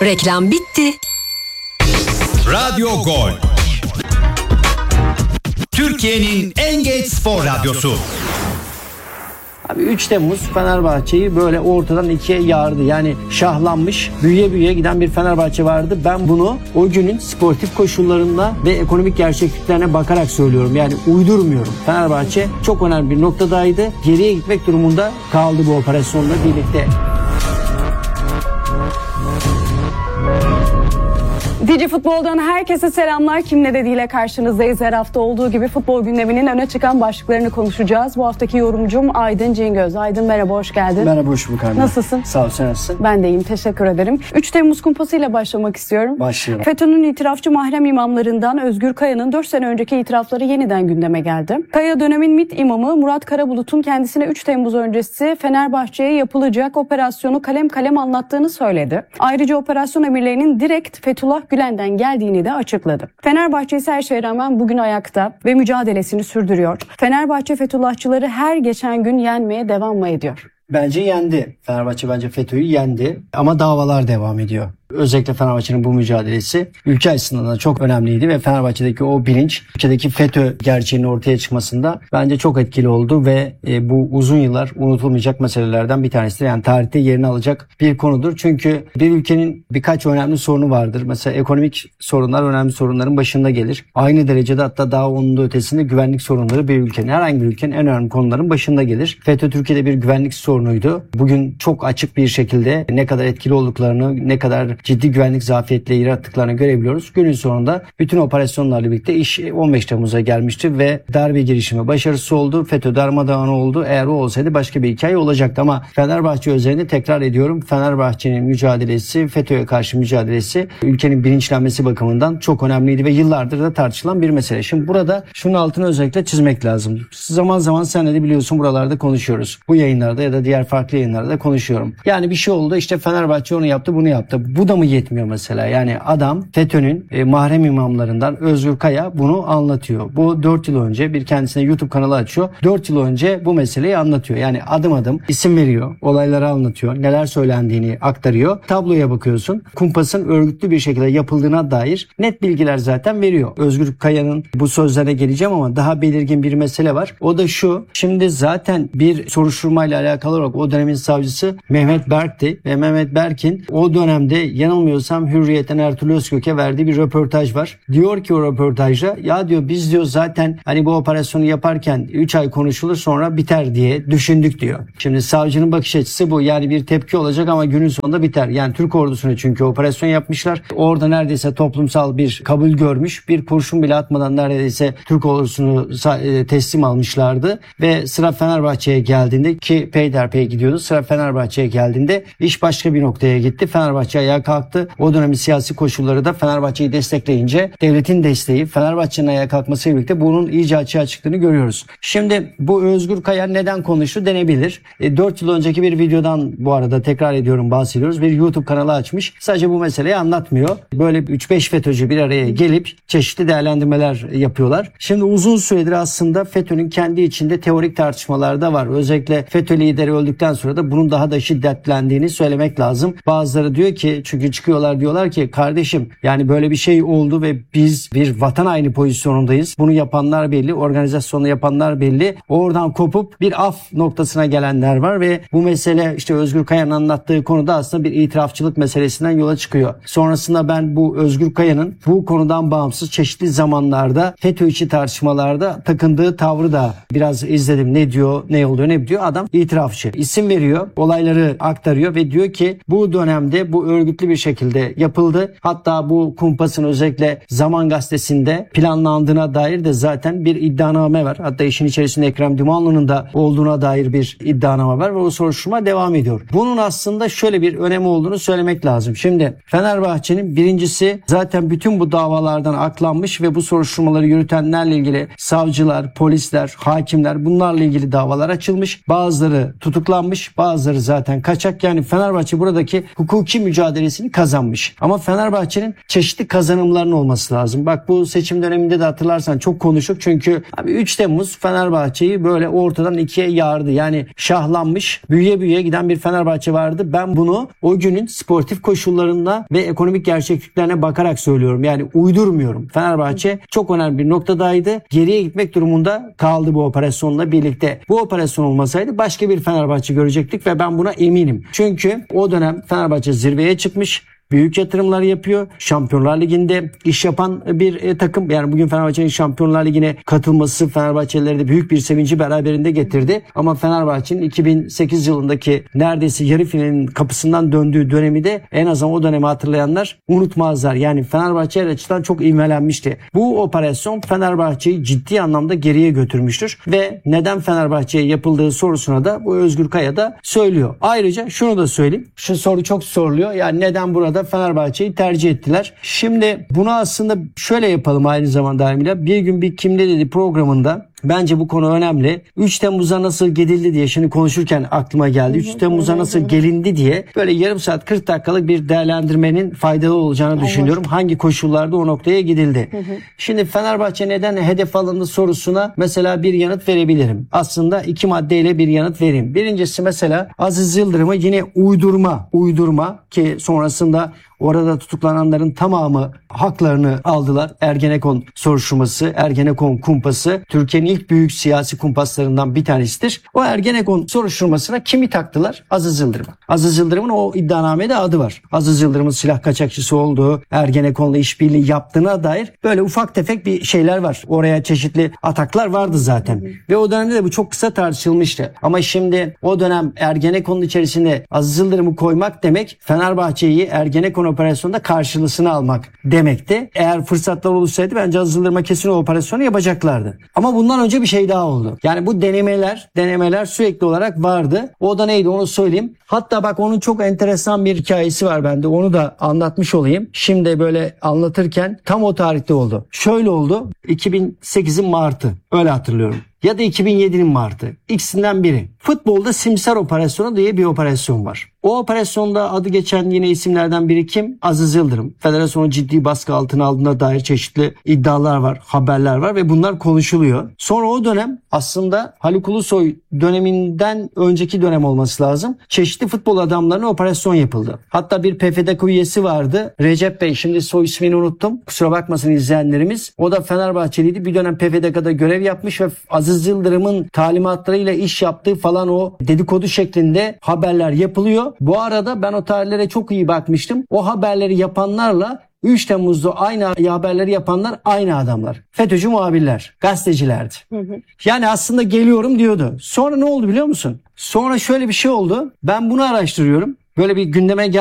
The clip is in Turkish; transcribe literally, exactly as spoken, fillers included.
Reklam bitti. Radyo Gol. Türkiye'nin en geç spor radyosu. Abi üç Temmuz Fenerbahçe'yi böyle ortadan ikiye yardı. Yani şahlanmış, büyüye büyüye giden bir Fenerbahçe vardı. Ben bunu o günün sportif koşullarına ve ekonomik gerçekliklerine bakarak söylüyorum. Yani uydurmuyorum. Fenerbahçe çok önemli bir noktadaydı. Geriye gitmek durumunda kaldı bu operasyonla birlikte. Digi Futbol'dan herkese selamlar. Kim ne dediğiyle karşınızdayız. Her hafta olduğu gibi futbol gündeminin öne çıkan başlıklarını konuşacağız. Bu haftaki yorumcum Aydın Cingöz. Aydın merhaba, hoş geldin. Merhaba, hoş bulduk abi. Nasılsın? Sağ ol, sen nasılsın? Ben de iyiyim, teşekkür ederim. üç Temmuz kumpasıyla başlamak istiyorum. Başlayalım. FETÖ'nün itirafçı mahrem imamlarından Özgür Kaya'nın dört sene önceki itirafları yeniden gündeme geldi. Kaya dönemin MİT imamı Murat Karabulut'un kendisine üç Temmuz öncesi Fenerbahçe'ye yapılacak operasyonu kalem kalem anlattığını söyledi. Ayrıca operasyon emirlerinin direkt Fethullah Gülen'den geldiğini de açıkladı. Fenerbahçe ise her şeye rağmen bugün ayakta ve mücadelesini sürdürüyor. Fenerbahçe Fethullahçıları her geçen gün yenmeye devam mı ediyor? Bence yendi. Fenerbahçe bence FETÖ'yü yendi ama davalar devam ediyor. Özellikle Fenerbahçe'nin bu mücadelesi ülke açısından da çok önemliydi ve Fenerbahçe'deki o bilinç, ülkedeki FETÖ gerçeğinin ortaya çıkmasında bence çok etkili oldu ve e, bu uzun yıllar unutulmayacak meselelerden bir tanesidir. Yani tarihte yerini alacak bir konudur. Çünkü bir ülkenin birkaç önemli sorunu vardır. Mesela ekonomik sorunlar önemli sorunların başında gelir. Aynı derecede, hatta daha onun da ötesinde güvenlik sorunları bir ülkenin, herhangi bir ülkenin en önemli konuların başında gelir. FETÖ Türkiye'de bir güvenlik sorunuydu. Bugün çok açık bir şekilde ne kadar etkili olduklarını, ne kadar ciddi güvenlik zafiyetleri yarattıklarını görebiliyoruz. Günün sonunda bütün operasyonlarla birlikte iş on beş Temmuz'a gelmişti ve darbe girişimi başarısız oldu. FETÖ darmadağın oldu. Eğer o olsaydı başka bir hikaye olacaktı ama Fenerbahçe özelinde tekrar ediyorum, Fenerbahçe'nin mücadelesi, FETÖ'ye karşı mücadelesi ülkenin bilinçlenmesi bakımından çok önemliydi ve yıllardır da tartışılan bir mesele. Şimdi burada şunun altını özellikle çizmek lazım. Zaman zaman senle de biliyorsun buralarda konuşuyoruz. Bu yayınlarda ya da diğer farklı yayınlarda da konuşuyorum. Yani bir şey oldu, işte Fenerbahçe onu yaptı, bunu yaptı. Bu da mı yetmiyor mesela? Yani adam FETÖ'nün e, mahrem imamlarından Özgür Kaya bunu anlatıyor. Bu dört yıl önce bir kendisine YouTube kanalı açıyor. dört yıl önce bu meseleyi anlatıyor. Yani adım adım isim veriyor. Olayları anlatıyor. Neler söylendiğini aktarıyor. Tabloya bakıyorsun. Kumpasın örgütlü bir şekilde yapıldığına dair net bilgiler zaten veriyor. Özgür Kaya'nın bu sözlerine geleceğim ama daha belirgin bir mesele var. O da şu. Şimdi zaten bir soruşturmayla alakalı olarak o dönemin savcısı Mehmet Berk'ti ve Mehmet Berk'in o dönemde yanılmıyorsam Hürriyet'ten Ertuğrul Özkök'e verdiği bir röportaj var. Diyor ki o röportajda, ya diyor biz diyor zaten hani bu operasyonu yaparken üç ay konuşulur sonra biter diye düşündük diyor. Şimdi savcının bakış açısı bu. Yani bir tepki olacak ama günün sonunda biter. Yani Türk ordusuna çünkü operasyon yapmışlar. Orada neredeyse toplumsal bir kabul görmüş. Bir kurşun bile atmadan neredeyse Türk ordusunu teslim almışlardı. Ve sıra Fenerbahçe'ye geldiğinde, ki peyderpey gidiyordu, sıra Fenerbahçe'ye geldiğinde iş başka bir noktaya gitti. Fenerbahçe ayağa kalktı. O dönemin siyasi koşulları da Fenerbahçe'yi destekleyince devletin desteği, Fenerbahçe'nin ayağa kalkmasıyla birlikte bunun iyice açığa çıktığını görüyoruz. Şimdi bu Özgür Kaya neden konuştu denebilir. E, dört yıl önceki bir videodan bu arada tekrar ediyorum bahsediyoruz. Bir YouTube kanalı açmış. Sadece bu meseleyi anlatmıyor. Böyle üç beş FETÖ'cü bir araya gelip çeşitli değerlendirmeler yapıyorlar. Şimdi uzun süredir aslında FETÖ'nün kendi içinde teorik tartışmalar da var. Özellikle FETÖ lideri öldükten sonra da bunun daha da şiddetlendiğini söylemek lazım. Bazıları diyor ki, çünkü çıkıyorlar diyorlar ki kardeşim yani böyle bir şey oldu ve biz bir vatan haini pozisyonundayız. Bunu yapanlar belli, organizasyonu yapanlar belli. Oradan kopup bir af noktasına gelenler var ve bu mesele işte Özgür Kaya'nın anlattığı konuda aslında bir itirafçılık meselesinden yola çıkıyor. Sonrasında ben bu Özgür Kaya'nın bu konudan bağımsız çeşitli zamanlarda FETÖ içi tartışmalarda takındığı tavrı da biraz izledim. Ne diyor, ne oluyor, ne diyor? Adam itirafçı. İsim veriyor, olayları aktarıyor ve diyor ki bu dönemde bu örgütlü bir şekilde yapıldı. Hatta bu kumpasın özellikle Zaman Gazetesi'nde planlandığına dair de zaten bir iddianame var. Hatta işin içerisinde Ekrem İmamoğlu'nun da olduğuna dair bir iddianame var ve o soruşturma devam ediyor. Bunun aslında şöyle bir önemi olduğunu söylemek lazım. Şimdi Fenerbahçe'nin birincisi zaten bütün bu davalardan aklanmış ve bu soruşturmaları yürütenlerle ilgili savcılar, polisler, hakimler, bunlarla ilgili davalar açılmış. Bazıları tutuklanmış, bazıları zaten kaçak. Yani Fenerbahçe buradaki hukuki mücadelesi mücadelesini kazanmış. Ama Fenerbahçe'nin çeşitli kazanımlarının olması lazım. Bak bu seçim döneminde de hatırlarsan çok konuştuk. Çünkü abi üç Temmuz Fenerbahçe'yi böyle ortadan ikiye yardı. Yani şahlanmış, büyüye büyüye giden bir Fenerbahçe vardı. Ben bunu o günün sportif koşullarında ve ekonomik gerçekliklerine bakarak söylüyorum. Yani uydurmuyorum. Fenerbahçe çok önemli bir noktadaydı. Geriye gitmek durumunda kaldı bu operasyonla birlikte. Bu operasyon olmasaydı başka bir Fenerbahçe görecektik ve ben buna eminim. Çünkü o dönem Fenerbahçe zirveye çıkmış. Büyük yatırımlar yapıyor. Şampiyonlar Ligi'nde iş yapan bir e, takım. Yani bugün Fenerbahçe'nin Şampiyonlar Ligi'ne katılması Fenerbahçelilere de büyük bir sevinci beraberinde getirdi. Ama Fenerbahçe'nin iki bin sekiz yılındaki neredeyse yarı finalin kapısından döndüğü dönemi de en azından o dönemi hatırlayanlar unutmazlar. Yani Fenerbahçe açıdan çok ivmelenmişti. Bu operasyon Fenerbahçe'yi ciddi anlamda geriye götürmüştür. Ve neden Fenerbahçe'ye yapıldığı sorusuna da bu Özgür Kaya da söylüyor. Ayrıca şunu da söyleyeyim. Şu soru çok soruluyor. Yani neden burada Fenerbahçe'yi tercih ettiler? Şimdi bunu aslında şöyle yapalım aynı zamanda Almila. Bir gün bir Kimde Dedi programında bence bu konu önemli. üç Temmuz'a nasıl gelindi diye şimdi konuşurken aklıma geldi. üç Temmuz'a nasıl gelindi diye böyle yarım saat kırk dakikalık bir değerlendirmenin faydalı olacağını düşünüyorum. Hangi koşullarda o noktaya gidildi? Hı hı. Şimdi Fenerbahçe neden hedef alındı sorusuna mesela bir yanıt verebilirim. Aslında iki maddeyle bir yanıt vereyim. Birincisi mesela Aziz Yıldırım'ı yine uydurma, uydurma ki sonrasında orada tutuklananların tamamı haklarını aldılar. Ergenekon soruşturması, Ergenekon kumpası Türkiye'nin ilk büyük siyasi kumpaslarından bir tanesidir. O Ergenekon soruşturmasına kimi taktılar? Aziz Yıldırım'a. Aziz Yıldırım'ın o iddianamede adı var. Aziz Yıldırım'ın silah kaçakçısı olduğu, Ergenekon'la işbirliği yaptığına dair böyle ufak tefek bir şeyler var. Oraya çeşitli ataklar vardı zaten. Hı hı. Ve o dönemde de bu çok kısa tartışılmıştı. Ama şimdi o dönem Ergenekon'un içerisinde Aziz Yıldırım'ı koymak demek Fenerbahçe'yi Ergenekon operasyonda karşılığını almak demekti. Eğer fırsatlar oluşsaydı bence Aziz Yıldırım'a kesin o operasyonu yapacaklardı. Ama bundan önce bir şey daha oldu. Yani bu denemeler, denemeler sürekli olarak vardı. O da neydi onu söyleyeyim. Hatta bak onun çok enteresan bir hikayesi var bende. Onu da anlatmış olayım. Şimdi böyle anlatırken tam o tarihte oldu. Şöyle oldu. iki bin sekizin Mart'ı. Öyle hatırlıyorum. Ya da iki bin yedinin Mart'ı. İkisinden biri. Futbolda Simsar operasyonu diye bir operasyon var. O operasyonda adı geçen yine isimlerden biri kim? Aziz Yıldırım. Federasyonu ciddi baskı altına aldığına dair çeşitli iddialar var, haberler var ve bunlar konuşuluyor. Sonra o dönem aslında Haluk Ulusoy döneminden önceki dönem olması lazım. Çeşitli futbol adamlarına operasyon yapıldı. Hatta bir P F D K üyesi vardı. Recep Bey, şimdi soy ismini unuttum. Kusura bakmasın izleyenlerimiz. O da Fenerbahçeliydi. Bir dönem P F D K'da görev yapmış ve Aziz Yıldırım'ın talimatlarıyla iş yaptığı falan o dedikodu şeklinde haberler yapılıyor. Bu arada ben o tarihlere çok iyi bakmıştım. O haberleri yapanlarla üç Temmuz'da aynı haberleri yapanlar aynı adamlar. FETÖ'cü muhabirler, gazetecilerdi. Hı hı. Yani aslında geliyorum diyordu. Sonra ne oldu biliyor musun? Sonra şöyle bir şey oldu. Ben bunu araştırıyorum. Böyle bir gündeme